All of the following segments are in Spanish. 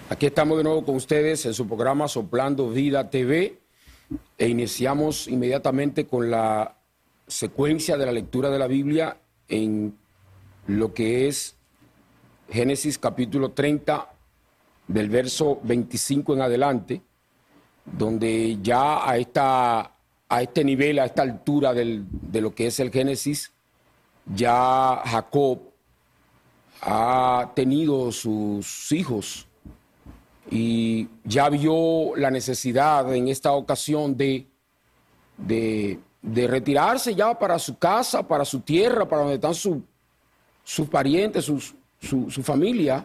Aquí estamos de nuevo con ustedes en su programa Soplando Vida TV e iniciamos inmediatamente con la secuencia de la lectura de la Biblia en lo que es Génesis capítulo 30 del verso 25 en adelante, donde ya a este nivel, a esta altura de lo que es el Génesis, ya Jacob ha tenido sus hijos y ya vio la necesidad en esta ocasión de retirarse ya para su casa, para su tierra, para donde están sus parientes, su familia.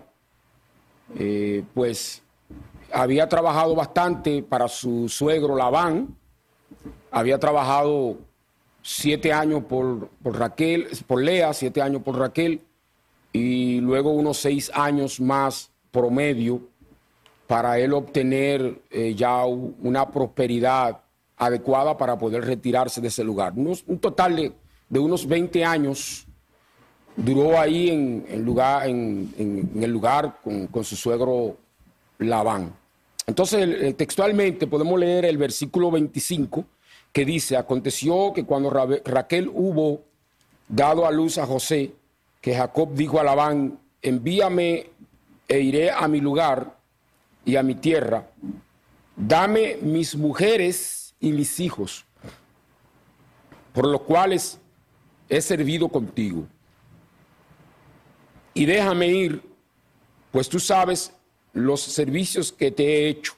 Pues había trabajado bastante para su suegro Labán, había trabajado 7 años por Raquel, por Lea, 7 años por Raquel, y luego unos 6 años más promedio para él obtener ya una prosperidad adecuada para poder retirarse de ese lugar. Un total de unos 20 años duró ahí en el lugar con su suegro Labán. Entonces, textualmente podemos leer el versículo 25 que dice: aconteció que cuando Raquel hubo dado a luz a José, que Jacob dijo a Labán: envíame e iré a mi lugar y a mi tierra, dame mis mujeres y mis hijos, por los cuales he servido contigo, y déjame ir, pues tú sabes los servicios que te he hecho.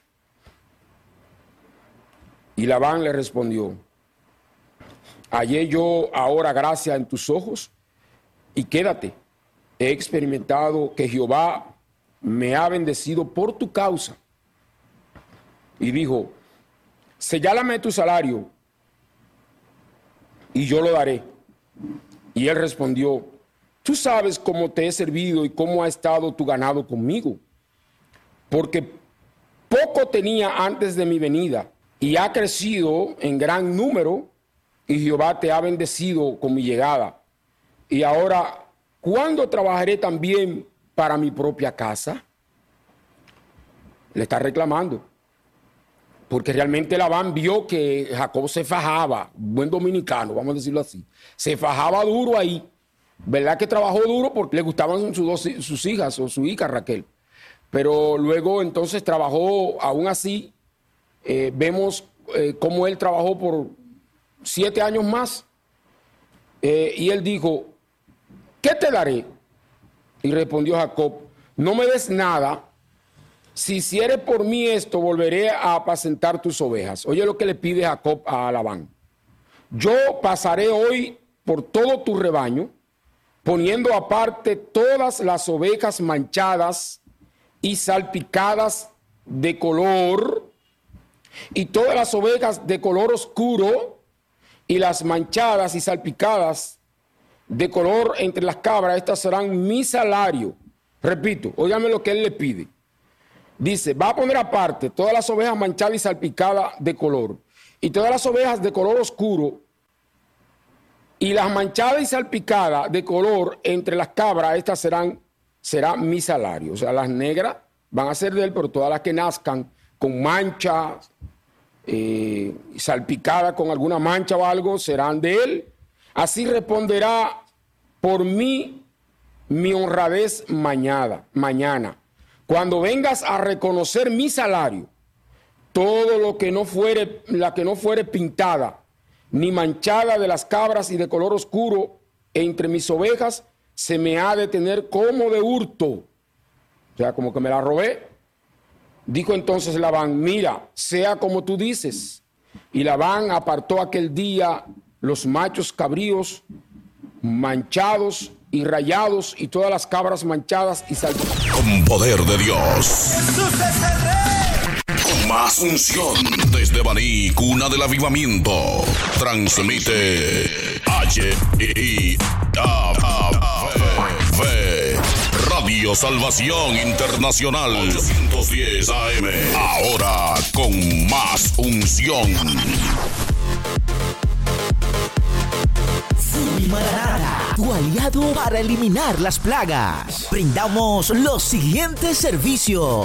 Y Labán le respondió: hallé yo ahora gracia en tus ojos, y quédate, he experimentado que Jehová me ha bendecido por tu causa. Y dijo: señálame tu salario, y yo lo daré. Y él respondió: tú sabes cómo te he servido y cómo ha estado tu ganado conmigo, porque poco tenía antes de mi venida, y ha crecido en gran número, y Jehová te ha bendecido con mi llegada. Y ahora, ¿cuándo trabajaré también para mi propia casa? Le está reclamando, porque realmente Labán vio que Jacob se fajaba, buen dominicano, vamos a decirlo así, se fajaba duro ahí. ¿Verdad que trabajó duro? Porque le gustaban sus hijas o su hija Raquel. Pero luego entonces trabajó aún así. Vemos cómo él trabajó por 7 años más. Y él dijo: ¿qué te daré? Y respondió Jacob: no me des nada. Si hicieres por mí esto, volveré a apacentar tus ovejas. Oye lo que le pide Jacob a Labán: yo pasaré hoy por todo tu rebaño, poniendo aparte todas las ovejas manchadas y salpicadas de color, y todas las ovejas de color oscuro, y las manchadas y salpicadas de color entre las cabras, estas serán mi salario. Repito, óigame lo que él le pide. Dice: va a poner aparte todas las ovejas manchadas y salpicadas de color, y todas las ovejas de color oscuro, y las manchadas y salpicadas de color entre las cabras, estas será mi salario. O sea, las negras van a ser de él, pero todas las que nazcan con manchas, salpicadas con alguna mancha o algo, serán de él. Así responderá por mí mi honradez mañana. Cuando vengas a reconocer mi salario, todo lo que no fuere pintada ni manchada de las cabras y de color oscuro entre mis ovejas, se me ha de tener como de hurto. O sea, como que me la robé. Dijo entonces Labán: mira, sea como tú dices. Y Labán apartó aquel día los machos cabríos manchados y rayados, y todas las cabras manchadas y salpicadas. Con poder de Dios. Con más unción. Desde Baní, cuna del avivamiento. Transmite HIAV Radio Salvación Internacional 810 AM. Ahora con más unción. Maranata, tu aliado para eliminar las plagas. Brindamos los siguientes servicios: